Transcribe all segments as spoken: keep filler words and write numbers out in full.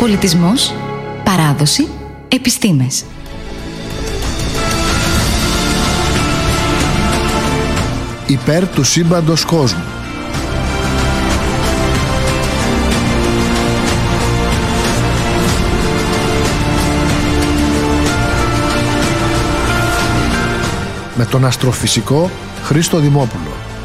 Πολιτισμός, παράδοση, επιστήμες. Υπέρ του σύμπαντος κόσμου. Με τον αστροφυσικό Χρήστο Δημόπουλο.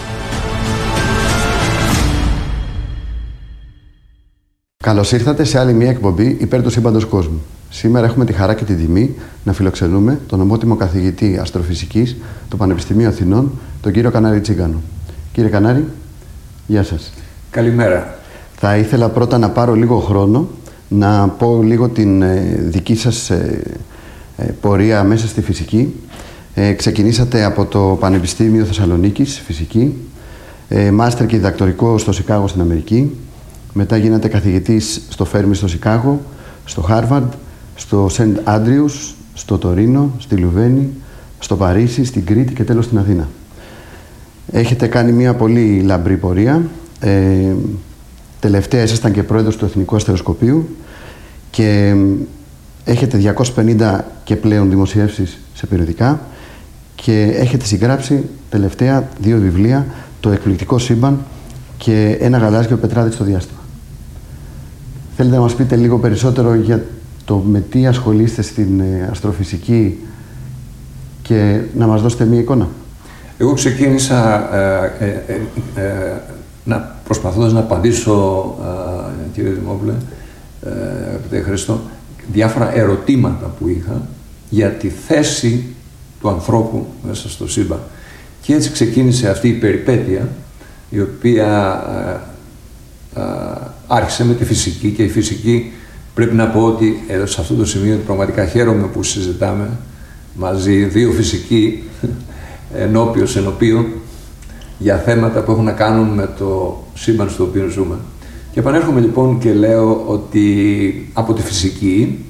Καλώς ήρθατε σε άλλη μια εκπομπή Υπέρ του σύμπαντος κόσμου. Σήμερα έχουμε τη χαρά και την τιμή να φιλοξενούμε τον ομότιμο καθηγητή αστροφυσικής του Πανεπιστημίου Αθηνών, τον κύριο Κανάρη Τσίγκανο. Κύριε Κανάρη, γεια σας. Καλημέρα. Θα ήθελα πρώτα να πάρω λίγο χρόνο να πω λίγο την ε, δική σας ε, ε, πορεία μέσα στη φυσική. Ε, ξεκινήσατε από το Πανεπιστήμιο Θεσσαλονίκης, φυσική, ε, μάστερ και διδακτορικό στο Σικάγο στην Αμερική. Μετά γίνατε καθηγητής στο Φέρμι στο Σικάγο, στο Χάρβαρντ, στο Σεντ Άντριους, στο Τωρίνο, στη Λουβένη, στο Παρίσι, στην Κρήτη και τέλος στην Αθήνα. Έχετε κάνει μια πολύ λαμπρή πορεία. Ε, τελευταία ήσασταν και πρόεδρος του Εθνικού Αστεροσκοπείου και έχετε διακόσιες πενήντα και πλέον δημοσιεύσεις σε περιοδικά και έχετε συγγράψει τελευταία δύο βιβλία, Το Εκπληκτικό Σύμπαν και Ένα γαλάζιο πετράδι στο διάστημα. Θέλετε να μας πείτε λίγο περισσότερο για το με τι ασχολείστε στην αστροφυσική και να μας δώσετε μία εικόνα? Εγώ ξεκίνησα ε, ε, ε, ε, να, προσπαθώντας να απαντήσω, ε, κύριε Δημόπουλε, ε, αγαπητέ Χρήστο, διάφορα ερωτήματα που είχα για τη θέση του ανθρώπου μέσα στο σύμπαν. Και έτσι ξεκίνησε αυτή η περιπέτεια, η οποία ε, ε, άρχισε με τη φυσική, και η φυσική πρέπει να πω ότι εδώ σε αυτό το σημείο πραγματικά χαίρομαι που συζητάμε μαζί δύο φυσικοί ενώπιος ενωπίων για θέματα που έχουν να κάνουν με το σύμπαν στο οποίο ζούμε. Και επανέρχομαι λοιπόν και λέω ότι από τη φυσική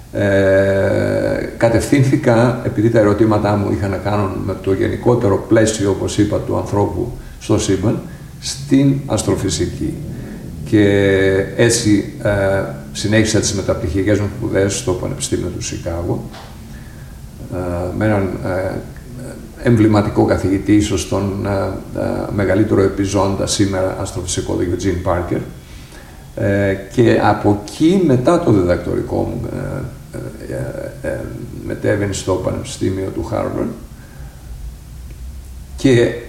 ε, κατευθύνθηκα, επειδή τα ερωτήματά μου είχαν να κάνουν με το γενικότερο πλαίσιο, όπως είπα, του ανθρώπου στο σύμπαν, στην αστροφυσική. Και έτσι ε, συνέχισα τις μεταπτυχιακές μου σπουδές στο Πανεπιστήμιο του Σικάγο ε, με έναν ε, εμβληματικό καθηγητή, ίσως τον ε, ε, μεγαλύτερο επιζώντα σήμερα αστροφυσικό, τον Eugene Parker. Ε, και από εκεί, μετά το διδακτορικό μου, ε, ε, ε, μετέβαινε στο Πανεπιστήμιο του Χάρβαρντ και